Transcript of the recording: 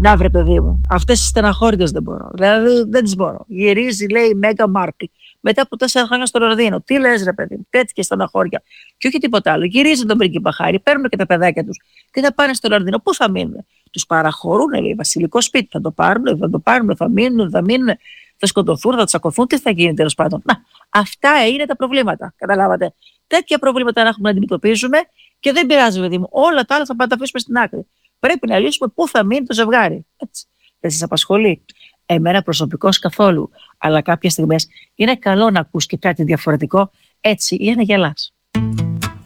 Να βρε παιδί μου, αυτές τις στεναχώριες δεν μπορώ. Δηλαδή δεν τις μπορώ. Γυρίζει, λέει, η Μέγαν Μάρκλ μετά από 4 χρόνια στο Λονδίνο. Τι λες, ρε παιδί μου, τέτοια στεναχώρια. Και όχι τίποτα άλλο. Γυρίζει τον πρίγκιπα Χάρη, παίρνουν και τα παιδάκια τους και θα πάνε στο Λονδίνο. Πού θα μείνουν? Τους παραχωρούν, λέει, βασιλικό σπίτι. Θα το πάρουν, θα μείνουν, θα σκοτωθούν, θα τσακωθούν. Τι θα γίνει τέλος πάντων? Να, αυτά είναι τα προβλήματα. Καταλάβατε. Τέτοια προβλήματα να έχουμε να αντιμετωπίζουμε και δεν πειράζει, παιδί μου. Όλα τα άλλα θα τα αφήσουμε στην άκρη. Πρέπει να λύσουμε πού θα μείνει το ζευγάρι. Έτσι. Δεν σας απασχολεί? Εμένα προσωπικώς καθόλου. Αλλά κάποιες στιγμές είναι καλό να ακούς και κάτι διαφορετικό έτσι για να γελάς.